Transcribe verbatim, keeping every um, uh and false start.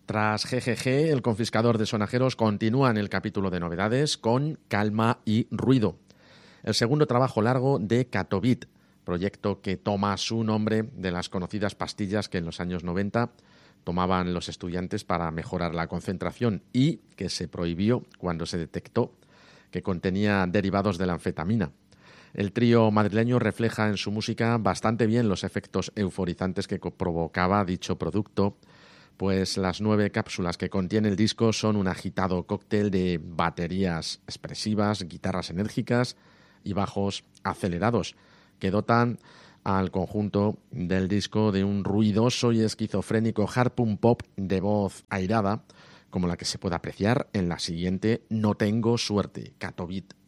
Tras G G G, el confiscador de sonajeros continúa en el capítulo de novedades con Calma y Ruido, el segundo trabajo largo de Catobit, proyecto que toma su nombre de las conocidas pastillas que en los años noventa tomaban los estudiantes para mejorar la concentración y que se prohibió cuando se detectó que contenía derivados de la anfetamina. El trío madrileño refleja en su música bastante bien los efectos euforizantes que provocaba dicho producto, pues las nueve cápsulas que contiene el disco son un agitado cóctel de baterías expresivas, guitarras enérgicas y bajos acelerados, que dotan al conjunto del disco de un ruidoso y esquizofrénico hard punk pop de voz airada, como la que se puede apreciar en la siguiente No tengo suerte, Catobit.